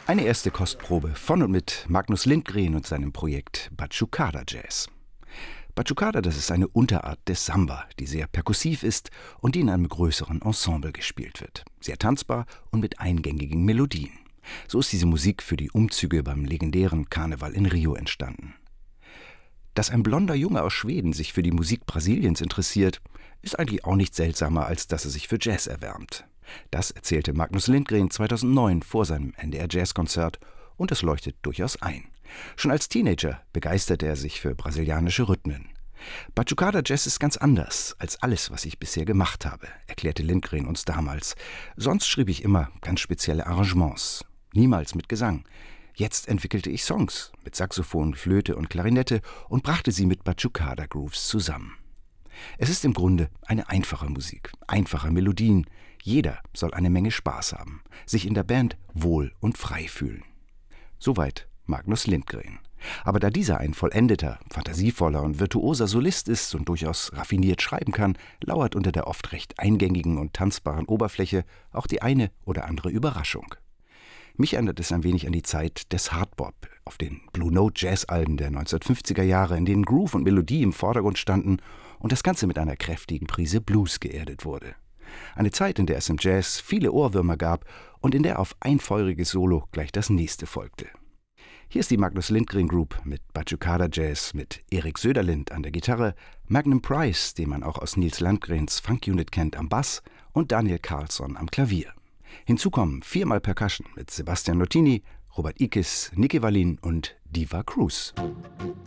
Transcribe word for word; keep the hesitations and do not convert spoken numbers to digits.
Eine erste Kostprobe von und mit Magnus Lindgren und seinem Projekt Batucada Jazz. Batucada, das ist eine Unterart des Samba, die sehr perkussiv ist und die in einem größeren Ensemble gespielt wird. Sehr tanzbar und mit eingängigen Melodien. So ist diese Musik für die Umzüge beim legendären Karneval in Rio entstanden. Dass ein blonder Junge aus Schweden sich für die Musik Brasiliens interessiert, ist eigentlich auch nicht seltsamer, als dass er sich für Jazz erwärmt. Das erzählte Magnus Lindgren zweitausendneun vor seinem N D R-Jazzkonzert und es leuchtet durchaus ein. Schon als Teenager begeisterte er sich für brasilianische Rhythmen. Batucada Jazz ist ganz anders als alles, was ich bisher gemacht habe, erklärte Lindgren uns damals. Sonst schrieb ich immer ganz spezielle Arrangements, niemals mit Gesang. Jetzt entwickelte ich Songs mit Saxophon, Flöte und Klarinette und brachte sie mit Batucada Grooves zusammen. Es ist im Grunde eine einfache Musik, einfache Melodien. Jeder soll eine Menge Spaß haben, sich in der Band wohl und frei fühlen. Soweit Magnus Lindgren. Aber da dieser ein vollendeter, fantasievoller und virtuoser Solist ist und durchaus raffiniert schreiben kann, lauert unter der oft recht eingängigen und tanzbaren Oberfläche auch die eine oder andere Überraschung. Mich erinnert es ein wenig an die Zeit des Hardbop auf den Blue Note Jazz-Alben der neunzehnhundertfünfziger Jahre, in denen Groove und Melodie im Vordergrund standen und das Ganze mit einer kräftigen Prise Blues geerdet wurde. Eine Zeit, in der es im Jazz viele Ohrwürmer gab und in der auf ein feuriges Solo gleich das nächste folgte. Hier ist die Magnus Lindgren Group mit Batucada Jazz mit Erik Söderlind an der Gitarre, Magnum Price, den man auch aus Nils Landgrens Funk Unit kennt, am Bass und Daniel Carlsson am Klavier. Hinzu kommen viermal Percussion mit Sebastian Notini, Robert Ickes, Nicky Wallin und Diva Cruz.